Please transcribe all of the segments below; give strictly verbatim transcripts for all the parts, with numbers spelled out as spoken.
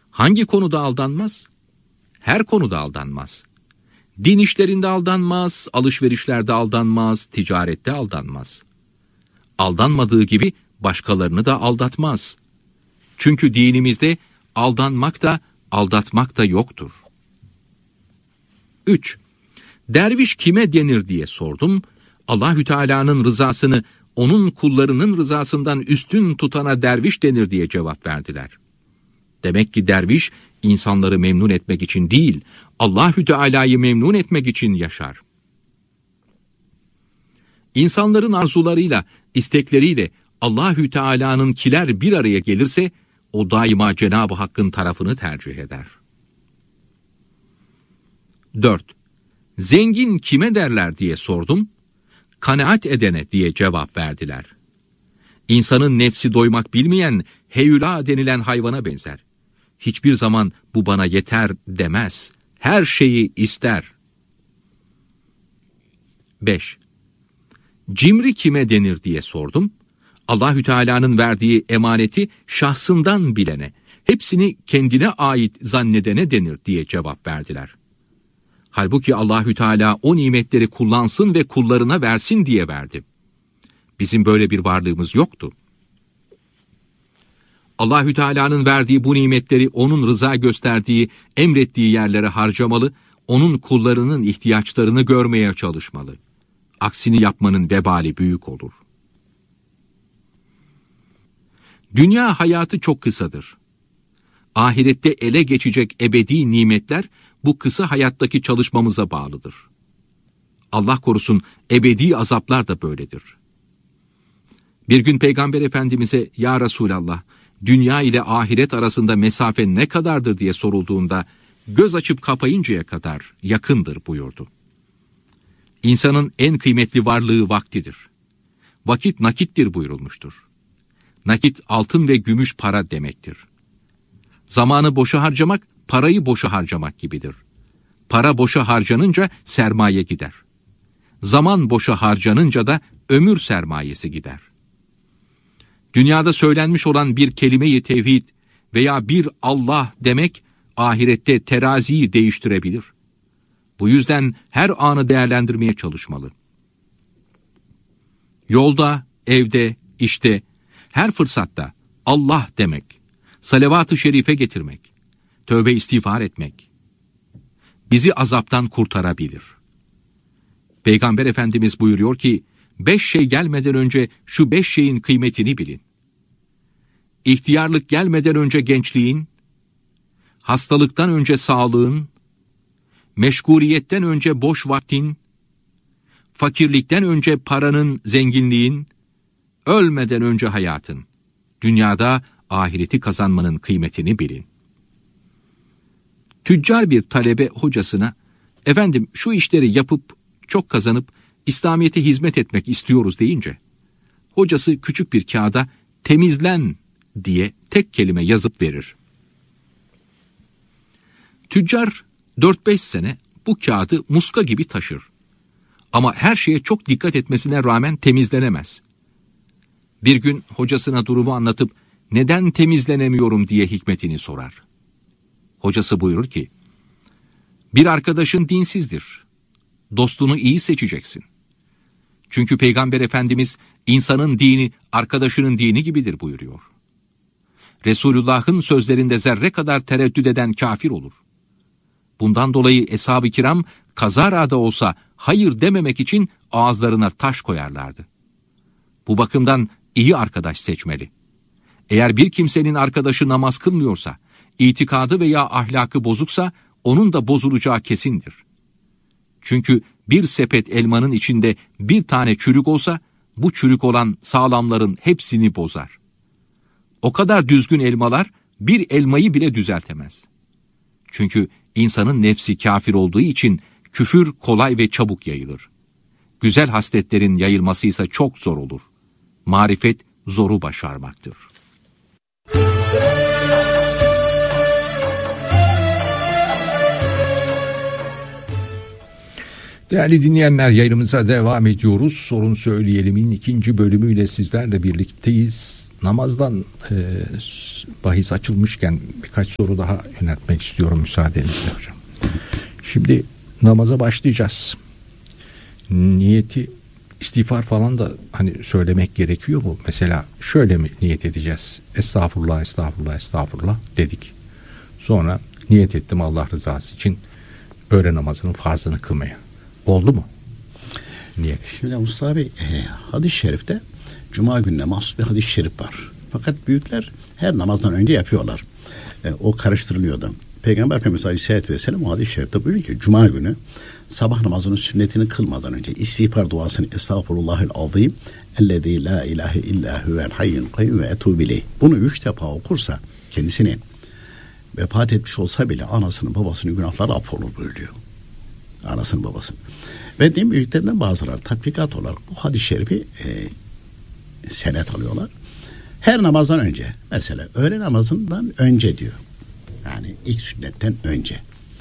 Hangi konuda aldanmaz? Her konuda aldanmaz. Din işlerinde aldanmaz, alışverişlerde aldanmaz, ticarette aldanmaz. Aldanmadığı gibi başkalarını da aldatmaz. Çünkü dinimizde aldanmak da aldatmak da yoktur. üç. Derviş kime denir diye sordum. Allahü Teala'nın rızasını onun kullarının rızasından üstün tutana derviş denir diye cevap verdiler. Demek ki derviş insanları memnun etmek için değil, Allahü Teala'yı memnun etmek için yaşar. İnsanların arzularıyla, istekleriyle Allahü Teala'nınkiler bir araya gelirse o daima Cenab-ı Hakk'ın tarafını tercih eder. dört. Zengin kime derler diye sordum. Kanaat edene diye cevap verdiler. İnsanın nefsi doymak bilmeyen heyula denilen hayvana benzer. Hiçbir zaman bu bana yeter demez. Her şeyi ister. beş. Cimri kime denir diye sordum. Allahü Teala'nın verdiği emaneti şahsından bilene, hepsini kendine ait zannedene denir diye cevap verdiler. Halbuki Allahü Teala o nimetleri kullansın ve kullarına versin diye verdi. Bizim böyle bir varlığımız yoktu. Allahü Teala'nın verdiği bu nimetleri onun rıza gösterdiği, emrettiği yerlere harcamalı, onun kullarının ihtiyaçlarını görmeye çalışmalı. Aksini yapmanın vebali büyük olur. Dünya hayatı çok kısadır. Ahirette ele geçecek ebedi nimetler bu kısa hayattaki çalışmamıza bağlıdır. Allah korusun, ebedi azaplar da böyledir. Bir gün Peygamber Efendimiz'e "Ya Resulallah, dünya ile ahiret arasında mesafe ne kadardır?" diye sorulduğunda göz açıp kapayıncaya kadar yakındır buyurdu. İnsanın en kıymetli varlığı vaktidir. Vakit nakittir buyurulmuştur. Nakit altın ve gümüş para demektir. Zamanı boşa harcamak, parayı boşa harcamak gibidir. Para boşa harcanınca sermaye gider. Zaman boşa harcanınca da ömür sermayesi gider. Dünyada söylenmiş olan bir kelime-i tevhid veya bir Allah demek ahirette teraziyi değiştirebilir. Bu yüzden her anı değerlendirmeye çalışmalı. Yolda, evde, işte, her fırsatta Allah demek, salavat-ı şerife getirmek, tövbe istiğfar etmek bizi azaptan kurtarabilir. Peygamber Efendimiz buyuruyor ki, beş şey gelmeden önce şu beş şeyin kıymetini bilin. İhtiyarlık gelmeden önce gençliğin, hastalıktan önce sağlığın, meşguliyetten önce boş vaktin, fakirlikten önce paranın, zenginliğin, ölmeden önce hayatın. Dünyada ahireti kazanmanın kıymetini bilin. Tüccar bir talebe hocasına, "Efendim, şu işleri yapıp çok kazanıp İslamiyet'e hizmet etmek istiyoruz" deyince, hocası küçük bir kağıda "temizlen" diye tek kelime yazıp verir. Tüccar dört beş sene bu kağıdı muska gibi taşır. Ama her şeye çok dikkat etmesine rağmen temizlenemez. Bir gün hocasına durumu anlatıp "Neden temizlenemiyorum?" diye hikmetini sorar. Hocası buyurur ki, "Bir arkadaşın dinsizdir. Dostunu iyi seçeceksin. Çünkü Peygamber Efendimiz insanın dini arkadaşının dini gibidir buyuruyor. Resulullah'ın sözlerinde zerre kadar tereddüt eden kafir olur. Bundan dolayı eshab-ı kiram kazara da olsa hayır dememek için ağızlarına taş koyarlardı. Bu bakımdan iyi arkadaş seçmeli. Eğer bir kimsenin arkadaşı namaz kılmıyorsa, itikadı veya ahlakı bozuksa onun da bozulacağı kesindir. Çünkü bir sepet elmanın içinde bir tane çürük olsa, bu çürük olan sağlamların hepsini bozar. O kadar düzgün elmalar bir elmayı bile düzeltemez. Çünkü insanın nefsi kafir olduğu için küfür kolay ve çabuk yayılır. Güzel hasletlerin yayılması ise çok zor olur. Marifet zoru başarmaktır. Değerli dinleyenler, yayınımıza devam ediyoruz. Sorun Söyleyelim'in ikinci bölümüyle sizlerle birlikteyiz. Namazdan e, bahis açılmışken birkaç soru daha yöneltmek istiyorum müsaadenizle hocam. Şimdi namaza başlayacağız. Niyeti istiğfar falan da hani söylemek gerekiyor mu? Mesela şöyle mi niyet edeceğiz? Estağfurullah, estağfurullah, estağfurullah dedik. Sonra niyet ettim Allah rızası için öğle namazının farzını kılmaya. Oldu mu? Niyet. Şimdi Mustafa Bey, e, hadis-i şerifte Cuma gününe mahsus bir hadis-i şerif var. Fakat büyükler her namazdan önce yapıyorlar. E, o karıştırılıyordu. Peygamber Efendimiz Aleyhisselatü Vesselam o hadis-i şerifte buyuruyor ki Cuma günü sabah namazının sünnetini kılmadan önce istiğfar duasını Estağfurullahil azim ellezî la ilahe illa huvel hayyul kayyum ve etûbü ileyh. Bunu üç defa okursa kendisini vefat etmiş olsa bile anasının babasının günahları affolur buyuruyor. Anasının babasının. Ve din büyüklerinden bazıları tatbikat olarak bu hadis-i şerifi e, senet alıyorlar. Her namazdan önce, mesela öğle namazından önce diyor. Yani ilk sünnetten önce.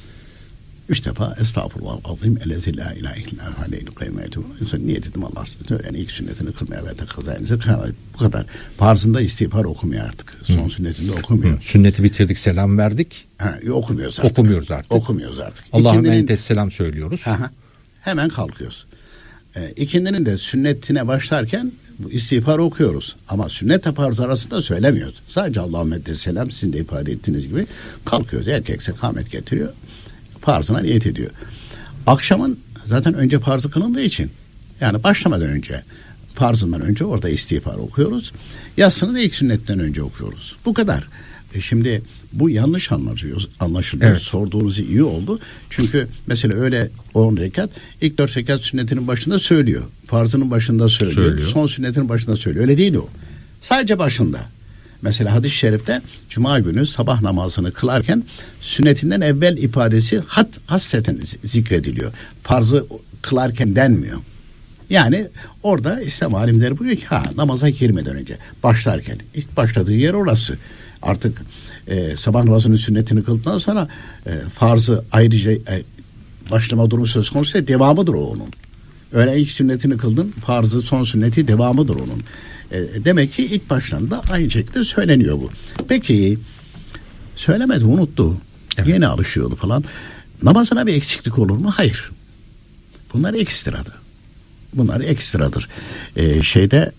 Üç defa estağfurullah azim ellezî la ilahe illa aleyhil kayyum ve etûbü niyet ettim Allah aşkına. Yani ilk sünnetini kılmaya ve de kazayınızı bu kadar. Farzında istiğfar okumuyor artık. Son Hı. sünnetinde okumuyor. Hı. Sünneti bitirdik, selam verdik. Ha, okumuyoruz artık. Okumuyoruz artık. Okumuyoruz artık. Allahümme entes selam söylüyoruz. Ha, hemen kalkıyoruz. E, ikindinin de sünnetine başlarken bu istiğfar okuyoruz. Ama sünnetle farz arasında söylemiyoruz. Sadece Allahümme entes selam sizin de ifade ettiğiniz gibi kalkıyoruz. Erkekse kâmet getiriyor. Farzına niyet ediyor. Akşamın zaten önce farzı kılındığı için yani başlamadan önce farzından önce orada istiğfar okuyoruz. Yatsını da ilk sünnetten önce okuyoruz. Bu kadar. E şimdi bu yanlış anlaşılıyor. anlaşılıyor. Evet. Sorduğunuz iyi oldu. Çünkü mesela öyle on rekat ilk dört rekat sünnetinin başında söylüyor. Farzının başında söylüyor. söylüyor. Son sünnetinin başında söylüyor. Öyle değil o. Sadece başında. Mesela hadis-i şerifte Cuma günü sabah namazını kılarken sünnetinden evvel ifadesi hat hasseten zikrediliyor. Farzı kılarken denmiyor. Yani orada İslam alimleri buyuruyor ki ha namaza girmeden önce başlarken ilk başladığı yer orası. Artık e, sabah namazının sünnetini kıldıktan sonra e, farzı ayrıca e, başlama durumu söz konusu devamıdır o onun. Öyle ilk sünnetini kıldın farzı son sünneti devamıdır onun. E, demek ki ilk baştan da aynı şekilde söyleniyor bu. Peki söylemedi unuttu. Evet. Yeni alışıyordu falan. Namazına bir eksiklik olur mu? Hayır. Bunlar ekstradır. Bunlar ekstradır. E, şeyde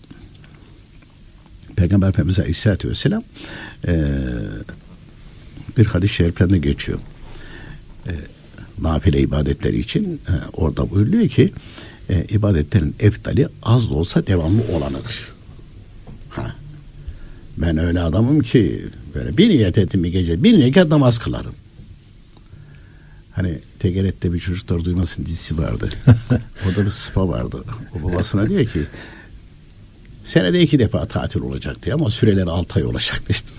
Peygamber Efendimiz Aleyhisselatü Vesselam e, bir hadis-i şeriflerinde geçiyor. E, nafile ibadetleri için e, orada buyuruyor ki e, ibadetlerin eftali az da olsa devamlı olanıdır. Ha. Ben öyle adamım ki böyle bir niyet ettim bir gece bir rekat namaz kılarım. Hani Tegeret'te bir çocuklar duymasın dizisi vardı. Orada bir spa vardı. O babasına diyor ki senede iki defa tatil olacaktı ama süreleri altı ay olacaktı işte.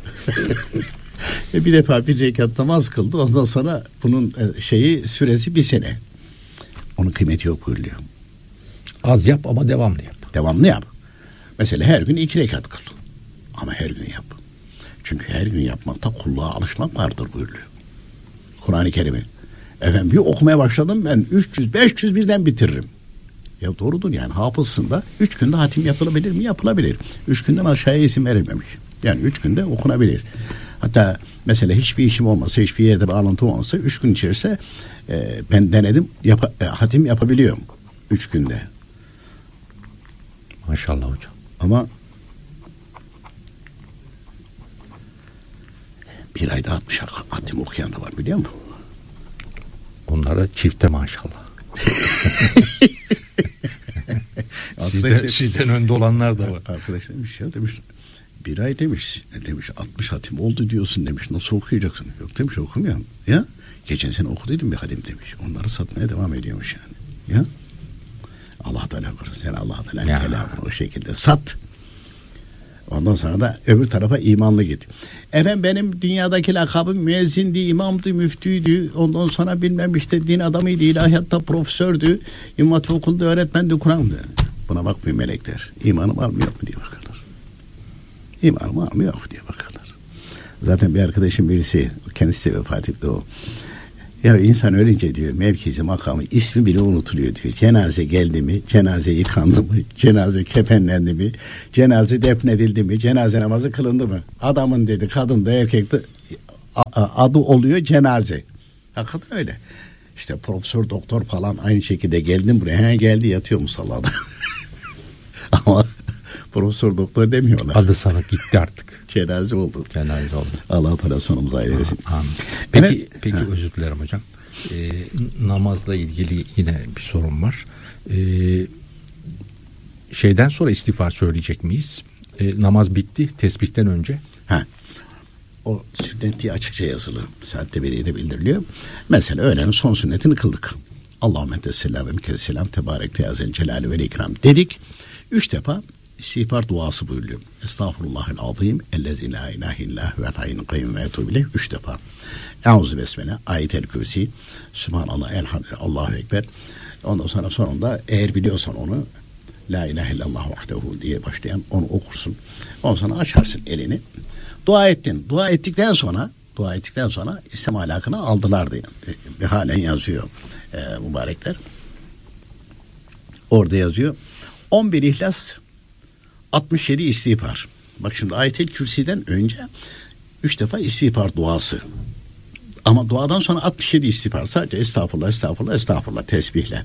bir defa bir rekat namaz kıldı. Ondan sonra bunun şeyi süresi bir sene. Onun kıymeti yok buyuruyor. Az yap ama devamlı yap. Devamlı yap. Mesela her gün iki rekat kıl. Ama her gün yap. Çünkü her gün yapmakta kulluğa alışmak vardır buyuruyor. Kur'an-ı Kerim'i. Efendim bir okumaya başladım ben üç yüz beş yüz birden bitiririm. Ya doğrudur yani hafızsın da üç günde hatim yapılabilir mi? Yapılabilir. Üç günden aşağıya isim verilmemiş. Yani üç günde okunabilir. Hatta mesela hiçbir işim olmasa, hiçbir yerde bağlantım olmasa üç gün içerisinde e, ben denedim yap, e, hatim yapabiliyorum. Üç günde. Maşallah hocam. Ama bir ayda altmış hatim okuyan da var biliyor musun? Onlara çifte maşallah. sizden, sizden önde olanlar da var. Arkadaş demiş ya demiş bir ay demiş demiş altmış hatim oldu diyorsun demiş nasıl okuyacaksın? Yok demiş okumuyorum. Ya geçen sene okuduydum bir hatim demiş. Onları satmaya devam ediyormuş yani. Ya Allah Teala korusun sen Allah Teala'nın kelamını o şekilde sat. Ondan sonra da öbür tarafa imanlı git. Efendim benim dünyadaki lakabım müezzindi, imamdı, müftüydü. Ondan sonra bilmem işte din adamıydı, ilahiyatta profesördü. İmam Hatip okulda öğretmendi, Kur'an'dı. Buna bakmıyor melekler. İmanım var mı yok mu diye bakarlar. İmanım var mı yok diye bakarlar. Zaten bir arkadaşım birisi, kendisi de vefat etti o. Ya insan ölünce diyor mevkisi makamı ismi bile unutuluyor diyor. Cenaze geldi mi? Cenaze yıkandı mı? Cenaze kefenlendi mi? Cenaze defnedildi mi? Cenaze namazı kılındı mı? Adamın dedi, kadın da erkek de adı oluyor cenaze. Hakikaten öyle. İşte profesör doktor falan aynı şekilde geldim buraya. He, geldi yatıyor musallada. Ama profesör doktor demiyorlar. Adı sana gitti artık. Cenaze oldu. Cenaze oldu. Allah Teala sonumuzu hayır eylesin. Peki, Evet. peki ha. özür dilerim hocam. Ee, namazla ilgili yine bir sorun var. Ee, şeyden sonra istiğfar söyleyecek miyiz? Ee, namaz bitti tesbihten önce. Ha. O sünnet diye açıkça yazılı. Saatte biriyle bildiriliyor. Mesela öğlenin son sünnetini kıldık. Allahümme tesselam ve mükesselam tebarek teyazel celali ve ikram dedik. Üç defa istiğfar duası buyuruyor. Estağfurullahel azim ellezî la ilahe illâhu vel hayyul kayyum ve etûbü ileyh. Üç defa. Euzu besmele, ayetel kürsi, Sübhanallah, elhamdülillah, Allahu ekber. Ondan sonra sonunda eğer biliyorsan onu la ilahe illallah vahdehu diye başlayan onu okursun. Ondan sonra açarsın elini. Dua ettin. Dua ettikten sonra dua ettikten sonra İslam ahlakını aldılar diye bir halen yazıyor e, mübarekler. Orada yazıyor. on bir İhlas, altmış yedi istiğfar. Bak şimdi Ayet-el Kürsi'den önce üç defa istiğfar duası. Ama duadan sonra altmış yedi istiğfar. Sadece estağfurullah, estağfurullah, estağfurullah tesbihle.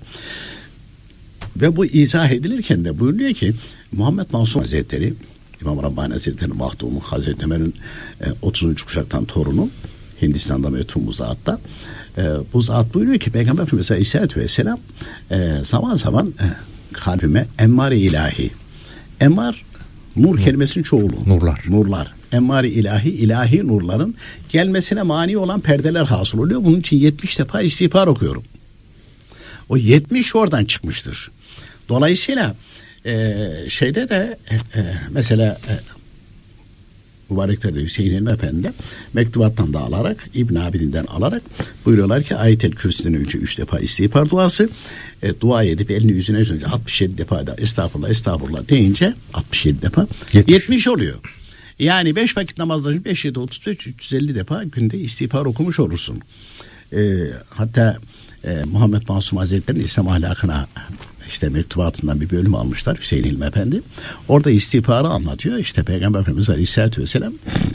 Ve bu izah edilirken de buyuruyor ki Muhammed Mansur Hazretleri, İmam Rabbani Hazretleri'nin mahdumu, Hazreti Ömer'in e, otuzuncu kuşaktan torunu, Hindistan'da metfun bu zatta. E, bu zat buyuruyor ki Peygamber Efendimiz Aleyhisselatü Vesselam e, zaman zaman e, kalbime emmare ilahi. Emmar nur kelimesinin çoğulu. Nurlar. Nurlar. Emmare ilahi, ilahi nurların gelmesine mani olan perdeler hasıl oluyor. Bunun için yetmiş defa istiğfar okuyorum. O yetmiş oradan çıkmıştır. Dolayısıyla e, şeyde de e, e, mesela e, mübarekler de Hüseyin Hilmi Efendi de mektubattan da alarak İbn Abidin'den alarak buyuruyorlar ki Ayet-el Kürsi'den önce üç defa istiğfar duası, e, dua edip elini yüzüne önce altmış yedi defa da estağfurullah estağfurullah deyince altmış yedi defa yetmiş, yetmiş oluyor. Yani beş vakit namazda beş yedi otuz beş üç yüz elli defa günde istiğfar okumuş olursun. E, hatta e, Muhammed Masum Hazretleri'nin İslam ahlakına işte mektubatından bir bölüm almışlar Hüseyin Hilmi Efendi. Orada istiğfarı anlatıyor. İşte Peygamber Efendimiz Aleyhisselatü Vesselam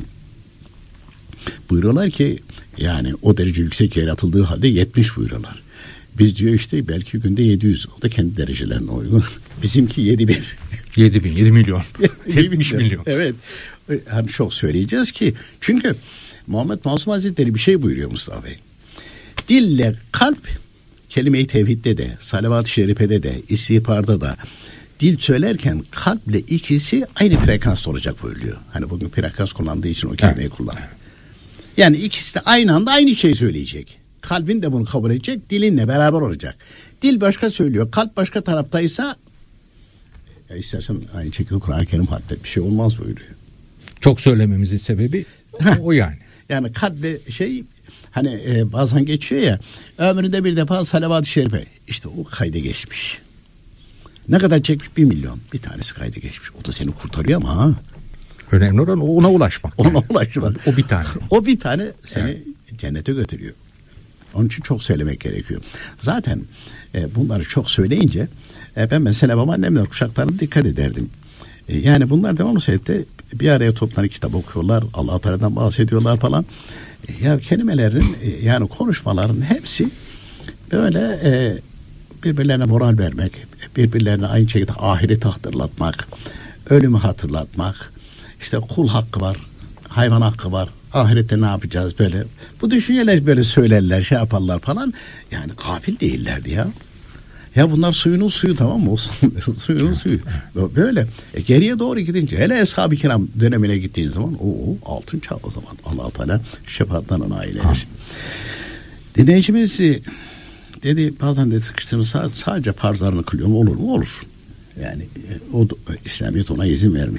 buyuruyorlar ki yani o derece yüksek yaratıldığı halde yetmiş buyuruyorlar. Biz diyor işte belki günde yedi yüz. O da kendi derecelerine uygun. Bizimki yedi bin. yedi bin, yedi milyon. yetmiş milyon. Evet. Hani çok söyleyeceğiz ki çünkü Muhammed Masum Hazretleri bir şey buyuruyor Mustafa Bey. Dille kalp kelime-i tevhidde de, salavat-ı şerifede de, istiğfarda da dil söylerken kalple ikisi aynı frekansta olacak buyuruyor. Hani bugün frekans kullandığı için o kelimeyi evet. kullanıyor. Yani ikisi de aynı anda aynı şeyi söyleyecek. Kalbin de bunu kabul edecek, dilinle beraber olacak. Dil başka söylüyor, kalp başka taraftaysa ya istersen aynı şekilde Kur'an-ı Kerim hatta bir şey olmaz buyuruyor. Çok söylememizin sebebi o yani. Yani kalple şey hani e, bazen geçiyor ya ömründe bir defa salavat-ı şerife işte o kayda geçmiş. Ne kadar çekmiş? Bir milyon. Bir tanesi kayda geçmiş. O da seni kurtarıyor ama ha. Önemli olan ona ulaşmak. Ona yani. ulaşmak. O bir tane. O bir tane seni evet. cennete götürüyor. Onun için çok söylemek gerekiyor. Zaten e, bunları çok söyleyince e, ben mesela babaannemle kuşaklarına dikkat ederdim. E, yani bunlar devamlı seyette bir araya toplanıp kitap okuyorlar. Allah-u Teala'dan bahsediyorlar falan. E, ya kelimelerin e, yani konuşmaların hepsi böyle e, birbirlerine moral vermek, birbirlerine aynı şekilde ahireti hatırlatmak, ölümü hatırlatmak, işte kul hakkı var, hayvan hakkı var, ahirette ne yapacağız böyle. Bu düşünceler böyle söylerler, şey yaparlar falan. Yani kafil değillerdi ya. Ya bunlar suyunun suyu tamam mı? Suyunun suyu. Böyle. E geriye doğru gidince hele Eshab-ı Kiram dönemine gittiğin zaman o altın çağ o zaman. Allah-u Teala şefaatlerine nail eylesin. Dinleyicimiz dedi bazen de sıkıştırırsa sadece farzlarını kılıyor mu? Olur mu? Olur. Yani o İslamiyet ona izin vermiş.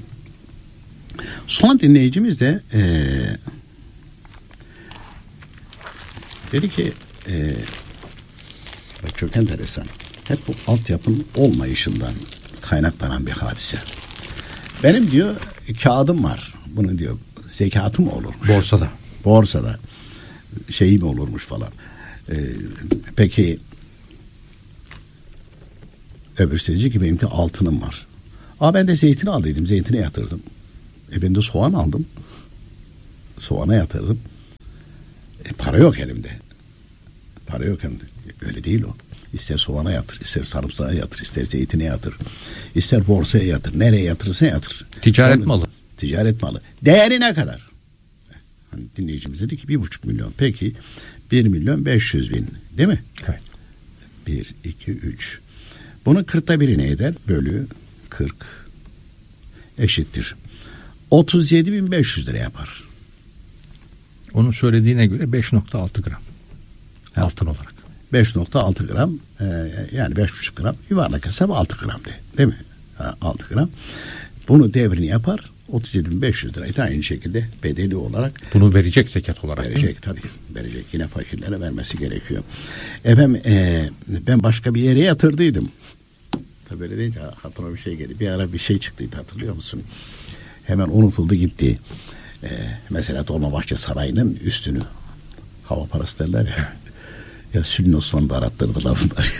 Son dinleyicimiz de ee, dedi ki ee, çok enteresan. Hep bu altyapının olmayışından kaynaklanan bir hadise. Benim diyor kağıdım var. Bunun diyor zekatı mı olur? Borsada. Borsada. şeyi mi olurmuş falan. Ee, peki öbürsü diyecek ki benimki altınım var. Aa ben de zeytin aldıydım. Zeytine yatırdım. E ben de soğan aldım. Soğana yatırdım. E para yok elimde. Para yok elimde. Öyle değil o. İster soğana yatır, ister sarımsağa yatır, ister zeytine yatır, ister borsaya yatır. Nereye yatırırsa yatır. Ticaret Onu, malı. Ticaret malı. Değeri ne kadar? Hani dinleyicimiz dedi ki bir buçuk milyon. Peki bir milyon beş yüz bin. Değil mi? Evet. Bir, iki, üç. Bunun kırkta biri ne eder? Bölü kırk eşittir. otuz yedi bin beş yüz lira yapar. Onun söylediğine göre beş nokta altı gram. Altın olarak. beş nokta altı gram e, yani beş buçuk gram yuvarlak hesap altı gram de, değil mi? Ha, altı gram. Bunu devrini yapar. otuz yedi bin beş yüz lirayı da aynı şekilde bedeli olarak bunu verecek zekat olarak. Verecek tabii. Verecek. Yine fakirlere vermesi gerekiyor. Efendim e, ben başka bir yere yatırdıydım. Tabii böyle deyince hatırıma bir şey geldi. Bir ara bir şey çıktıydı, hatırlıyor musun? Hemen unutuldu gitti. E, mesela Dolmabahçe Sarayı'nın üstünü hava parası derler ya. Ya Sülün Osman da arattırdılar bunlar.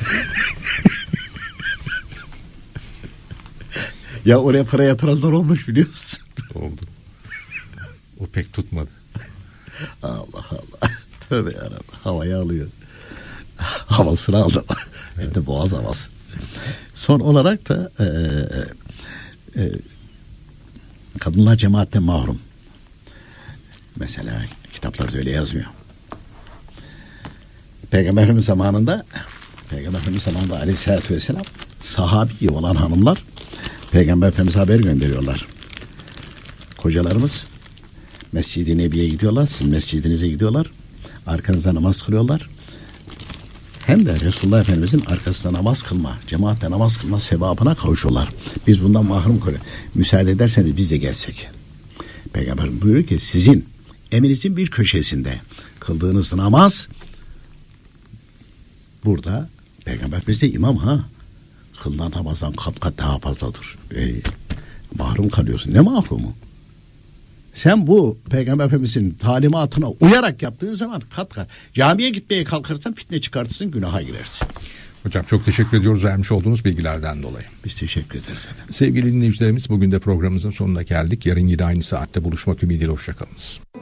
Ya oraya para yatıranlar olmuş biliyor musun? Oldu. O pek tutmadı. Allah Allah. Tövbe yarabbim. Havayı alıyor. Havasını aldı. Evet. De boğaz havası. Son olarak da e, e, kadınlar cemaatten mahrum. Mesela kitaplarda öyle yazmıyor. Peygamber Efendimiz zamanında Peygamber Efendimiz zamanında Aleyhisselatü Vesselam sahabi olan hanımlar Peygamber Efendimiz'e haber gönderiyorlar. Kocalarımız Mescid-i Nebi'ye gidiyorlar. Sizin mescidinize gidiyorlar. Arkanızda namaz kılıyorlar. Hem de Resulullah Efendimiz'in arkasında namaz kılma, cemaatle namaz kılma sevabına kavuşuyorlar. Biz bundan mahrum kalıyoruz. Müsaade ederseniz biz de gelsek. Peygamber buyuruyor ki sizin evinizin bir köşesinde kıldığınız namaz burada Peygamber bize imam ha. Kılınan namazdan kat kat daha fazladır. E, mahrum kalıyorsun. Ne mahrumu? Sen bu Peygamber Efendimiz'in talimatına uyarak yaptığın zaman kat kat. Camiye gitmeye kalkarsan fitne çıkartırsın, günaha girersin. Hocam çok teşekkür ediyoruz vermiş olduğunuz bilgilerden dolayı. Biz teşekkür ederiz efendim. Sevgili dinleyicilerimiz, bugün de programımızın sonuna geldik. Yarın yine aynı saatte buluşmak ümidiyle hoşçakalınız.